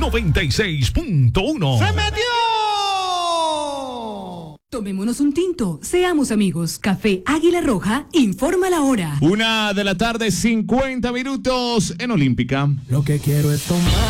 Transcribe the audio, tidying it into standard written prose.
96.1. ¡Se metió! Tomémonos un tinto, seamos amigos. Café Águila Roja informa la hora. 1:50 p.m. en Olímpica. Lo que quiero es tomar.